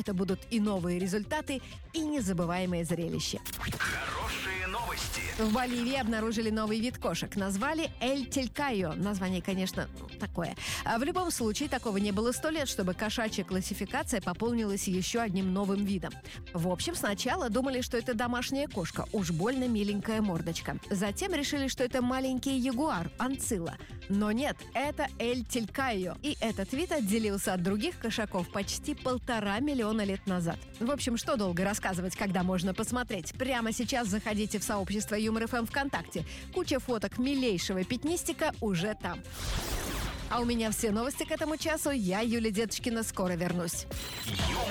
это будут и новые результаты, и незабываемое зрелище. Хорошие новости. В Боливии обнаружили новый вид кошек. Назвали Эль Телькайо. Название, конечно, такое. А в любом случае, такого не было 100 лет, чтобы кошачья классификация пополнилась еще одним новым видом. В общем, сначала думали, что это домашняя кошка. Уж больно миленькая мордочка. Затем решили, что это маленький ягуар, анцилла. Но нет, это Эль Телькайо. И этот вид отделился от других кошаков почти 1,5 миллиона лет назад. В общем, что долго рассказывать, когда можно посмотреть? Прямо сейчас заходите в сообщество Юмор ФМ ВКонтакте. Куча фоток милейшего пятнистика уже там. А у меня все новости к этому часу. Я, Юлия Деточкина, скоро вернусь. Юмор